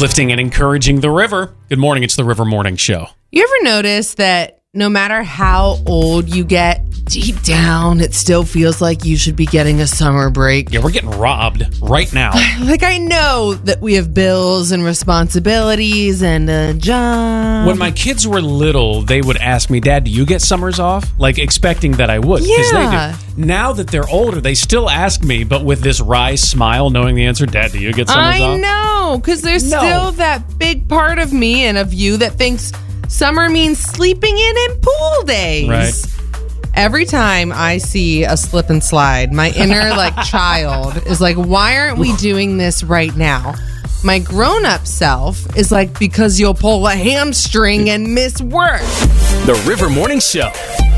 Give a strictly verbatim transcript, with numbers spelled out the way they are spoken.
Uplifting and encouraging the river. Good morning. It's the River Morning Show. You ever notice that no matter how old you get, deep down, it still feels like you should be getting a summer break? Yeah, we're getting robbed right now. Like, I know that we have bills and responsibilities and a job. When my kids were little, they would ask me, Dad, do you get summers off? Like, expecting that I would. 'Cause Yeah. they do. Now that they're older, they still ask me, but with this wry smile, knowing the answer, Dad, do you get summers I off? I know, because there's No. still that big part of me and of you that thinks summer means sleeping in and pool days. Right. Every time I see a slip and slide, my inner like child is like, why aren't we doing this right now? My grown-up self is like, because you'll pull a hamstring and miss work. The River Morning Show.